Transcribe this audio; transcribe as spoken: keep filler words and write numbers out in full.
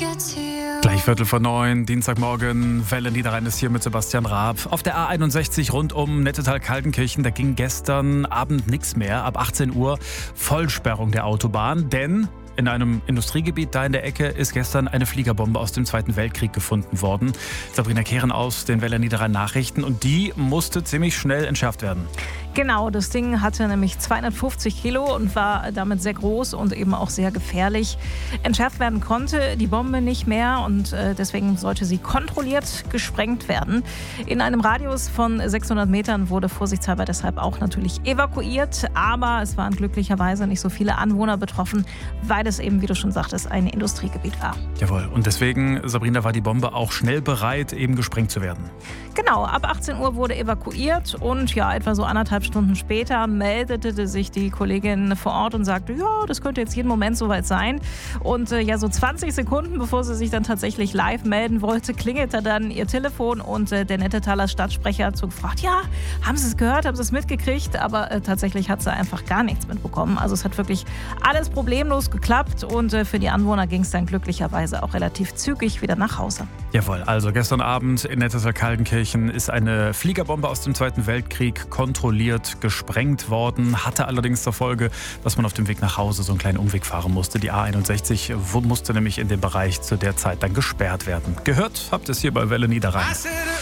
Gleich Viertel vor neun, Dienstagmorgen, Welle Niederrhein ist hier mit Sebastian Raab. Auf der A einundsechzig rund um Nettetal-Kaltenkirchen, da ging gestern Abend nichts mehr. Ab achtzehn Uhr Vollsperrung der Autobahn, denn in einem Industriegebiet da in der Ecke ist gestern eine Fliegerbombe aus dem Zweiten Weltkrieg gefunden worden. Sabrina Kehren aus den Welle Niederrhein Nachrichten und die musste ziemlich schnell entschärft werden. Genau, das Ding hatte nämlich zweihundertfünfzig Kilo und war damit sehr groß und eben auch sehr gefährlich. Entschärft werden konnte die Bombe nicht mehr und äh, deswegen sollte sie kontrolliert gesprengt werden. In einem Radius von sechshundert Metern wurde vorsichtshalber deshalb auch natürlich evakuiert, aber es waren glücklicherweise nicht so viele Anwohner betroffen, weil es eben, wie du schon sagtest, ein Industriegebiet war. Jawohl, und deswegen, Sabrina, war die Bombe auch schnell bereit, eben gesprengt zu werden. Genau, ab achtzehn Uhr wurde evakuiert und ja, etwa so anderthalb Stunden später meldete sich die Kollegin vor Ort und sagte, ja, das könnte jetzt jeden Moment soweit sein. Und äh, ja, so zwanzig Sekunden, bevor sie sich dann tatsächlich live melden wollte, klingelte dann ihr Telefon und äh, der Nettetaler Stadtsprecher hat so gefragt, ja, haben Sie es gehört, haben Sie es mitgekriegt? Aber äh, tatsächlich hat sie einfach gar nichts mitbekommen. Also es hat wirklich alles problemlos geklappt und äh, für die Anwohner ging es dann glücklicherweise auch relativ zügig wieder nach Hause. Jawohl, also gestern Abend in Nettetal-Kaltenkirchen ist eine Fliegerbombe aus dem Zweiten Weltkrieg kontrolliert gesprengt worden, hatte allerdings zur Folge, dass man auf dem Weg nach Hause so einen kleinen Umweg fahren musste. Die A einundsechzig musste nämlich in dem Bereich zu der Zeit dann gesperrt werden. Gehört habt ihr es hier bei Welle Niederrhein.